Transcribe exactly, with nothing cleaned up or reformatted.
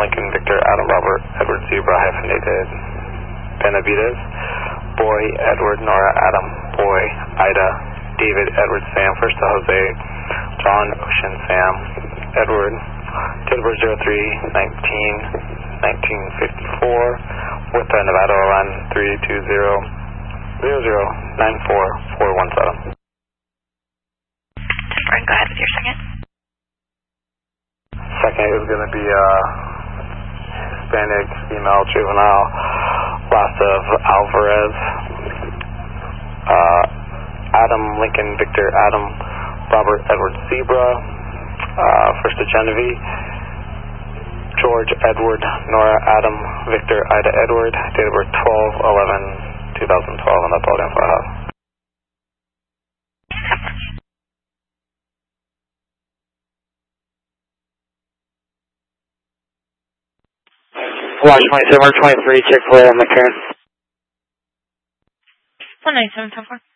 Lincoln Victor Adam Robert Edward Zebra hyphenated Benavides. Boy Edward Nora Adam Boy Ida David Edward Sam first to Jose John Ocean Sam Edward date of birth zero three nineteen nineteen fifty-four with the Nevada O N three two zero zero zero nine four four one seven. Go ahead with your second. Second is going to be a Hispanic female juvenile, last of Alvarez, uh, Adam Lincoln Victor Adam Robert Edward Zebra, uh, first to Genevieve, George Edward Nora Adam Victor Ida Edward, date of birth twelve eleven two thousand twelve, and that's all the info I have. Watch twenty-seven or twenty-three, Chick-fil-A on the current. one nine seven ten four.